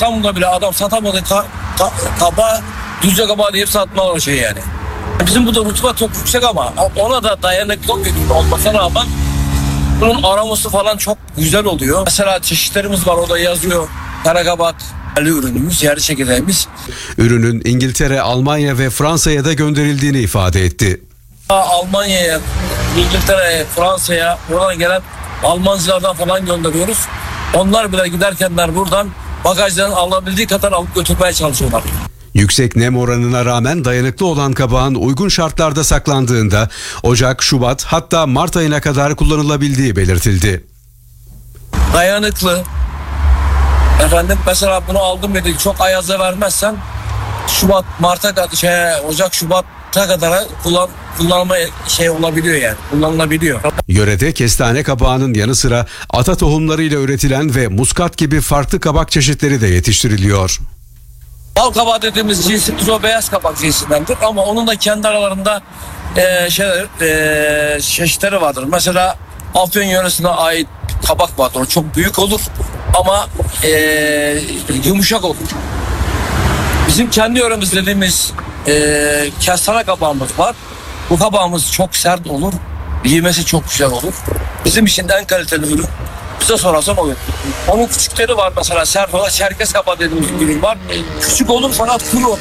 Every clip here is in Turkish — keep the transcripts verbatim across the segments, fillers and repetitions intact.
İstanbul'da bile adam satamadığı ka- ka- kabağı düzce kabağı deyip satmalar o şey yani. Bizim bu da rutubet çok yüksek ama ona da dayanıklı olmasına rağmen bunun aroması falan çok güzel oluyor. Mesela çeşitlerimiz var, o da yazıyor. Karakabak ürünümüz, yarı çekirdeğimiz. Ürünün İngiltere, Almanya ve Fransa'ya da gönderildiğini ifade etti. Almanya'ya, İngiltere'ye, Fransa'ya buradan gelen Almancılardan falan gönderiyoruz. Onlar bile giderkenler buradan bagajdan alabildiği kadar alıp götürmeye çalışıyorlar. Yüksek nem oranına rağmen dayanıklı olan kabağın uygun şartlarda saklandığında Ocak, Şubat hatta Mart ayına kadar kullanılabildiği belirtildi. Dayanıklı. Efendim mesela bunu aldım dedik, çok ayaza vermezsen Şubat, Mart'a kadar, şey, Ocak, Şubat'a kadar kullan, kullanma şey olabiliyor yani. Kullanılabiliyor. Yörede kestane kabağının yanı sıra ata tohumlarıyla üretilen ve muskat gibi farklı kabak çeşitleri de yetiştiriliyor. Bal kabağı dediğimiz cinsi o beyaz kabak cinsindendir ama onun da kendi aralarında e, şey, e, çeşitleri vardır. Mesela Afyon yöresine ait kabak vardır. O çok büyük olur ama e, yumuşak olur. Bizim kendi yöremiz dediğimiz e, kestane kabağımız var. Bu kabağımız çok sert olur. Yemesi çok güzel olur. Bizim için de en kaliteli ürün. Bize sorarsan o ürün. Onun küçükleri var mesela, sert olan Çerkez kabağı dediğimiz ürün var. Küçük olur fakat kuru.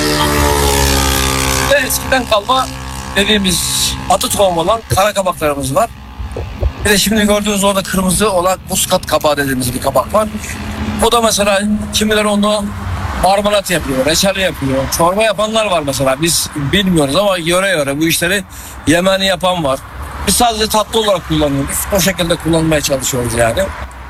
Ve eskiden kalma dediğimiz atı tohum olan kara kabaklarımız var. Bir de şimdi gördüğünüz orada kırmızı olan muskat kabağı dediğimiz bir kabak var. O da mesela kimileri onu marmelat yapıyor, reçel yapıyor, çorba yapanlar var mesela. Biz bilmiyoruz ama yöre yöre bu işleri yemeni yapan var. Biz sadece tatlı olarak kullanıyoruz. O şekilde kullanmaya çalışıyoruz yani.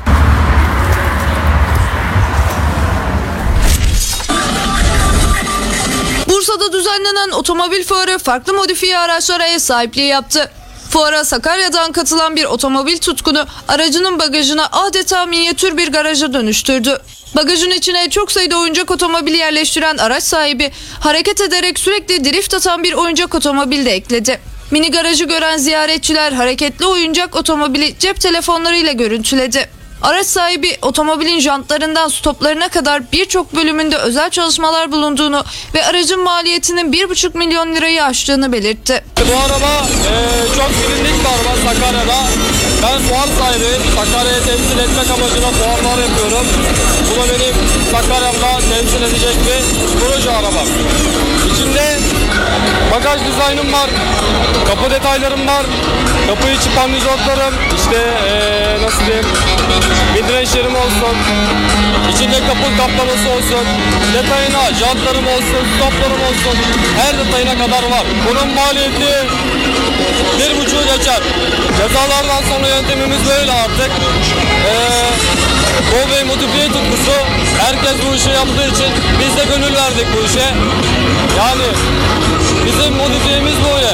Bursa'da düzenlenen otomobil fuarı farklı modifiye araçlara ev sahipliği yaptı. Fuara Sakarya'dan katılan bir otomobil tutkunu aracının bagajına adeta minyatür bir garaja dönüştürdü. Bagajın içine çok sayıda oyuncak otomobili yerleştiren araç sahibi hareket ederek sürekli drift atan bir oyuncak otomobil de ekledi. Mini garajı gören ziyaretçiler hareketli oyuncak otomobili cep telefonlarıyla görüntüledi. Araç sahibi otomobilin jantlarından stoplarına kadar birçok bölümünde özel çalışmalar bulunduğunu ve aracın maliyetinin bir buçuk milyon lirayı aştığını belirtti. Bu araba e, çok bilindik bir araba Sakarya'da. Ben fuar sahibiyim. Sakarya'yı temsil etmek amacıyla fuarlar yapıyorum. Bu da benim Sakarya'mda temsil edecek bir proje arabam. İçinde bagaj dizaynım var, kapı detaylarım var, kapı içi panizotlarım, işte ee, nasıl diyeyim, midrange'lerim olsun, içinde kapı kaplaması olsun, detayına jantlarım olsun, stoplarım olsun, her detayına kadar var. Bunun maliyeti bir buçuğu geçer. Cezalardan sonra yöntemimiz böyle artık. Ee, Bol Bey modifiye tutkusu, herkes bu işi yaptığı için biz de gönül verdik bu işe. Yani bizim modifiyemiz böyle.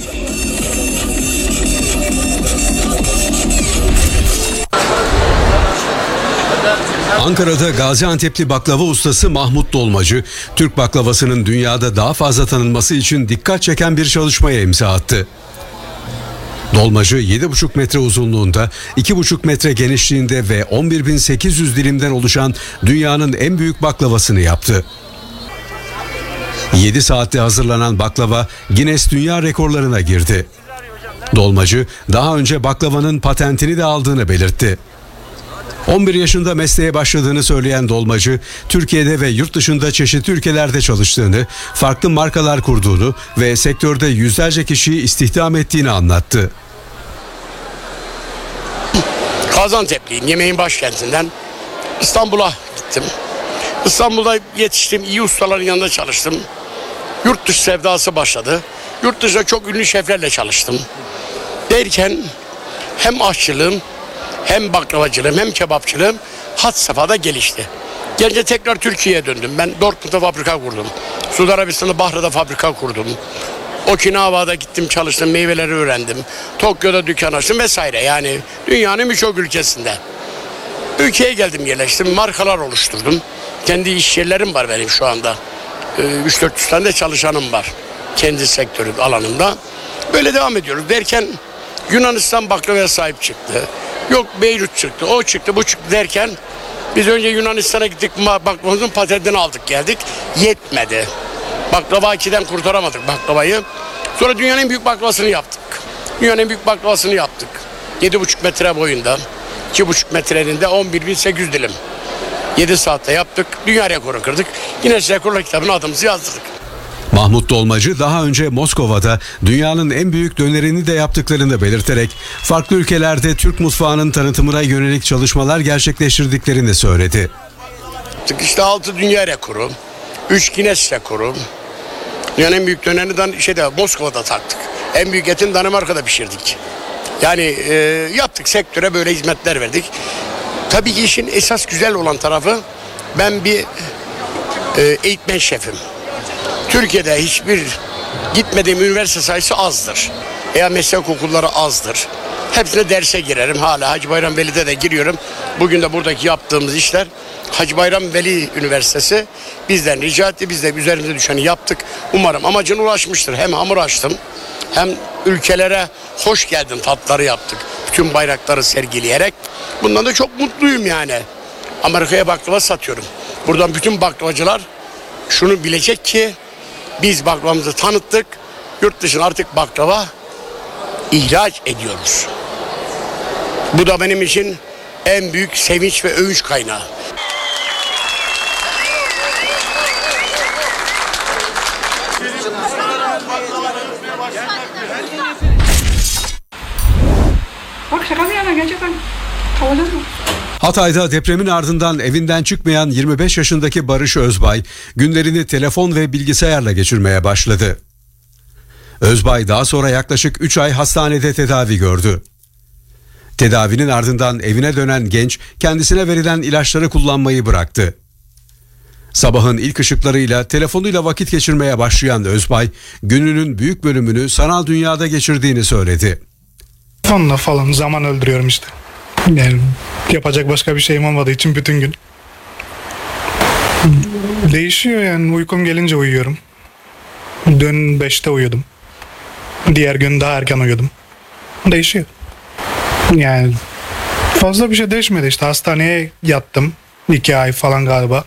Ankara'da Gaziantep'li baklava ustası Mahmut Dolmacı, Türk baklavasının dünyada daha fazla tanınması için dikkat çeken bir çalışmaya imza attı. Dolmacı yedi buçuk metre uzunluğunda, iki buçuk metre genişliğinde ve on bir bin sekiz yüz dilimden oluşan dünyanın en büyük baklavasını yaptı. yedi saatte hazırlanan baklava Guinness Dünya Rekorlarına girdi. Dolmacı daha önce baklavanın patentini de aldığını belirtti. on bir yaşında mesleğe başladığını söyleyen Dolmacı, Türkiye'de ve yurt dışında çeşitli ülkelerde çalıştığını, farklı markalar kurduğunu ve sektörde yüzlerce kişiyi istihdam ettiğini anlattı. Gaziantep'liyim, yemeğin başkentinden. İstanbul'a gittim. İstanbul'da yetiştim, iyi ustaların yanında çalıştım. Yurt dışı sevdası başladı. Yurt dışında çok ünlü şeflerle çalıştım. Derken hem aşçılığım, hem baklavacılığım, hem kebapçılığım had safhada gelişti. Gelince tekrar Türkiye'ye döndüm. Ben Dortmund'da fabrika kurdum. Suudi Arabistan'da Bahra'da fabrika kurdum. Okinawa'da gittim, çalıştım, meyveleri öğrendim. Tokyo'da dükkan açtım vesaire. Yani dünyanın birçok ülkesinde. Ülkeye geldim, yerleştim, markalar oluşturdum. Kendi iş yerlerim var benim şu anda. üç dört yüz tane de çalışanım var. Kendi sektörü alanımda. Böyle devam ediyoruz. Derken Yunanistan baklavaya sahip çıktı. Yok Beyrut çıktı, o çıktı, bu çıktı derken Biz önce Yunanistan'a gittik, baklavamızın patentini aldık geldik. Yetmedi. Baklava akiden kurtaramadık baklavayı. Sonra dünyanın en büyük baklavasını yaptık. Dünyanın en büyük baklavasını yaptık. yedi buçuk metre boyunda, iki buçuk metrenin de on bir bin sekiz yüz dilim. yedi saatte yaptık, dünya rekoru kırdık. Guinness Rekorlar kitabına adımızı yazdırdık. Mahmut Dolmacı daha önce Moskova'da dünyanın en büyük dönerini de yaptıklarını belirterek farklı ülkelerde Türk mutfağının tanıtımına yönelik çalışmalar gerçekleştirdiklerini söyledi. İşte altı dünya rekoru, üç Guinness rekoru. Dünyanın en büyük dönerini de şeyde, Moskova'da taktık. En büyük etin Danimarka'da pişirdik. Yani e, yaptık, sektöre böyle hizmetler verdik. Tabii ki işin esas güzel olan tarafı, ben bir e, eğitmen şefim. Türkiye'de hiçbir gitmediğim üniversite sayısı azdır. Veya meslek okulları azdır. Hepsine derse girerim. Hala Hacı Bayram Veli'de de giriyorum. Bugün de buradaki yaptığımız işler Hacı Bayram Veli Üniversitesi bizden rica etti. Biz de üzerimize düşeni yaptık. Umarım amacına ulaşmıştır. Hem hamur açtım, hem ülkelere hoş geldin tatları yaptık. Bütün bayrakları sergileyerek. Bundan da çok mutluyum yani. Amerika'ya baklava satıyorum. Buradan bütün baklavacılar şunu bilecek ki biz baklavamızı tanıttık. Yurt dışına artık baklava ihraç ediyoruz. Bu da benim için en büyük sevinç ve övünç kaynağı. Bak şaka bir yana gerçekten havadan mı? Hatay'da depremin ardından evinden çıkmayan yirmi beş yaşındaki Barış Özbay günlerini telefon ve bilgisayarla geçirmeye başladı. Özbay daha sonra yaklaşık üç ay hastanede tedavi gördü. Tedavinin ardından evine dönen genç kendisine verilen ilaçları kullanmayı bıraktı. Sabahın ilk ışıklarıyla telefonuyla vakit geçirmeye başlayan Özbay gününün büyük bölümünü sanal dünyada geçirdiğini söyledi. Telefonla falan zaman öldürüyorum işte. Yani yapacak başka bir şeyim olmadığı için bütün gün. Değişiyor yani, uykum gelince uyuyorum. Dün beşte uyudum. Diğer gün daha erken uyudum. Değişiyor. Yani fazla bir şey değişmedi işte. Hastaneye yattım. iki ay falan galiba.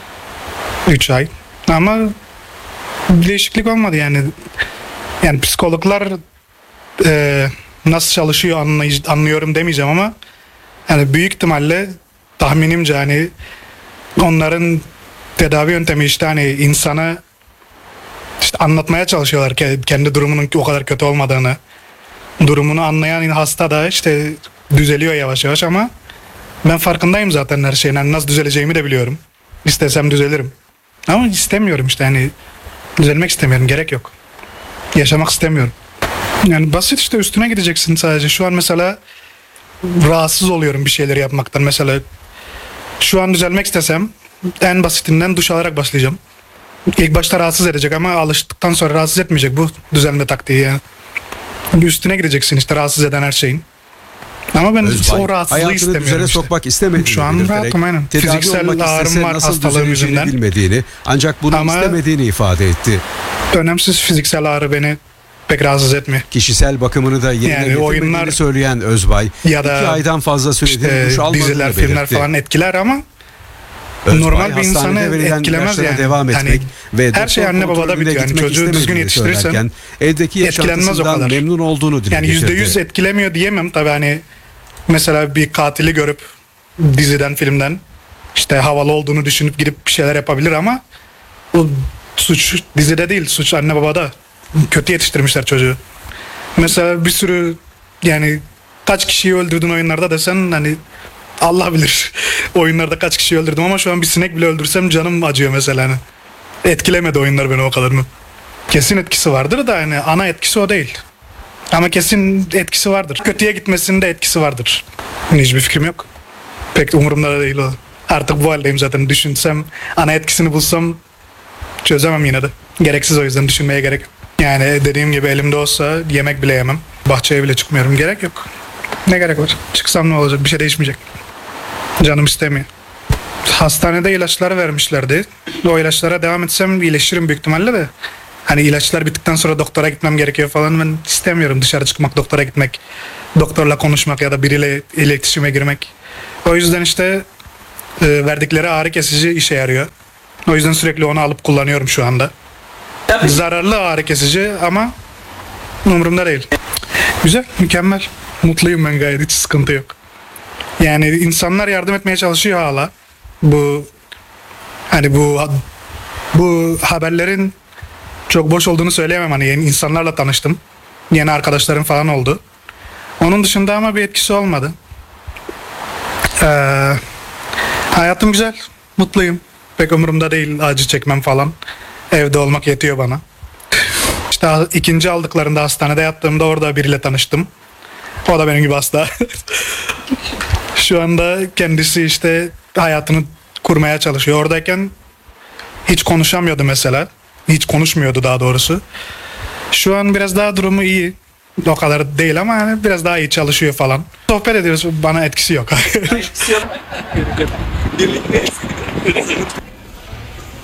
Üç ay. Ama değişiklik olmadı yani. Yani psikologlar e, nasıl çalışıyor anlay- anlıyorum demeyeceğim ama yani büyük ihtimalle tahminimce hani onların tedavi yöntemi işte hani insana işte anlatmaya çalışıyorlar ki kendi durumunun o kadar kötü olmadığını. Durumunu anlayan hasta da işte düzeliyor yavaş yavaş ama ben farkındayım zaten her şeyin. Yani nasıl düzeleceğimi de biliyorum. İstesem düzelirim. Ama istemiyorum işte hani düzelmek istemiyorum. Gerek yok. Yaşamak istemiyorum. Yani basit işte, üstüne gideceksin sadece. Şu an mesela rahatsız oluyorum bir şeyleri yapmaktan. Mesela şu an düzelmek istesem en basitinden duş alarak başlayacağım. İlk başta rahatsız edecek ama alıştıktan sonra rahatsız etmeyecek bu düzelme taktiği yani. Üstüne gideceksin işte rahatsız eden her şeyin. Ama ben Özbay, o rahatsızlığı hayatını istemiyorum düzene işte. sokmak istemediğini Şu an belirterek, rahatım aynen. tedavi Fiziksel olmak ağrım istese var nasıl hastalığım düzeleceğini yüzünden. bilmediğini, ancak bunu Ama istemediğini ifade etti. önemsiz fiziksel ağrı beni pek rahatsız etmiyor. Kişisel bakımını da yerine Yani getirmediğini oyunlar söyleyen Özbay, ya da iki aydan fazla süredir işte duş almadığını diziler, belirtti. filmler falan etkiler ama Özbay, normal bir insanı hastanede verilen etkilemez ilaçlara yani. devam etmek Hani ve her şey doktor anne babada kontrolüne bitiyor. Yani gitmek çocuğu düzgün istemediğini yetiştirirsen söylerken evdeki etkilenmez o yaşantısından kadar. memnun olduğunu dile yani yüzde getirdi. yüz etkilemiyor diyemem tabii hani mesela bir katili görüp diziden filmden işte havalı olduğunu düşünüp gidip bir şeyler yapabilir ama o suç dizide değil, suç anne babada. Kötü yetiştirmişler çocuğu. Mesela bir sürü yani kaç kişiyi öldürdün oyunlarda desen hani Allah bilir oyunlarda kaç kişiyi öldürdüm ama şu an bir sinek bile öldürsem canım acıyor mesela hani. Etkilemedi oyunlar beni o kadar mı? Kesin etkisi vardır da hani ana etkisi o değil. Ama kesin etkisi vardır. Kötüye gitmesinin de etkisi vardır. Hiçbir fikrim yok. Pek umurumda da değil o. Artık bu haldeyim zaten. Düşünsem, ana etkisini bulsam çözemem yine de. Gereksiz, o yüzden düşünmeye gerek yok. Yani dediğim gibi elimde olsa yemek bile yemem. Bahçeye bile çıkmıyorum. Gerek yok. Ne gerek var? Çıksam ne olacak? Bir şey değişmeyecek. Canım istemiyor. Hastanede ilaçlar vermişlerdi. O ilaçlara devam etsem iyileşirim büyük ihtimalle de. Hani ilaçlar bittikten sonra doktora gitmem gerekiyor falan. Ben istemiyorum dışarı çıkmak, doktora gitmek, doktorla konuşmak ya da biriyle iletişime girmek. O yüzden işte e, verdikleri ağrı kesici işe yarıyor. O yüzden sürekli onu alıp kullanıyorum şu anda. Zararlı ağrı kesici ama umurumda değil. Güzel, mükemmel. Mutluyum ben gayet, hiç sıkıntı yok. Yani insanlar yardım etmeye çalışıyor hala. Bu hani bu bu haberlerin çok boş olduğunu söyleyemem. Hani yeni insanlarla tanıştım. Yeni arkadaşlarım falan oldu. Onun dışında ama bir etkisi olmadı. Ee, hayatım güzel, mutluyum. Pek umurumda değil acı çekmem falan. Evde olmak yetiyor bana. İşte ikinci aldıklarında hastanede yattığımda orada biriyle tanıştım. O da benim gibi hasta. Şu anda kendisi işte hayatını kurmaya çalışıyor. Oradayken hiç konuşamıyordu mesela. Hiç konuşmuyordu daha doğrusu. Şu an biraz daha durumu iyi. O kadar değil ama yani biraz daha iyi çalışıyor falan. Sohbet ediyoruz. Bana etkisi yok. Etkisi yok.